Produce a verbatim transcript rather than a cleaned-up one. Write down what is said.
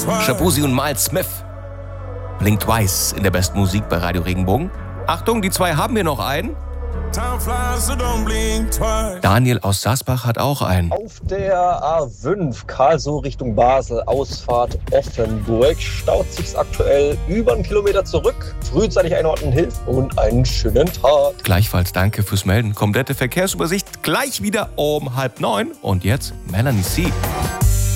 Shaboozey und Miles Smith. Blink Twice in der besten Musik bei Radio Regenbogen. Achtung, die zwei haben wir noch einen. Daniel aus Sasbach hat auch einen. Auf der A fünf Karlsruhe Richtung Basel, Ausfahrt Offenburg, staut sich's aktuell über einen Kilometer zurück. Frühzeitig einordnen hilft und einen schönen Tag. Gleichfalls danke fürs Melden. Komplette Verkehrsübersicht gleich wieder um halb neun. Und jetzt Melanie C.